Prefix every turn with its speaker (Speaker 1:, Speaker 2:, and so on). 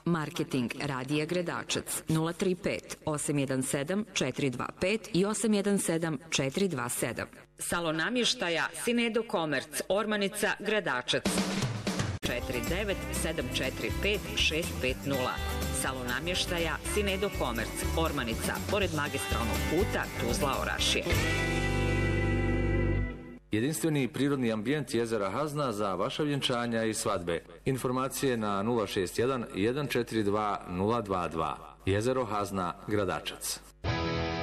Speaker 1: Marketing Radija Gredačac 035 817 425 i 817 427. Salon namještaja Sinedo Komerc, Ormanica, Gredačac 49 745 650. Salon namještaja Sinedo Komerc, Ormanica, pored magistralnog puta Tuzla-Orašje.
Speaker 2: Jedinstveni prirodni ambijent jezera Hazna za vaša vjenčanja i svadbe. Informacije na 061 142 022. Jezero Hazna, Gradačac.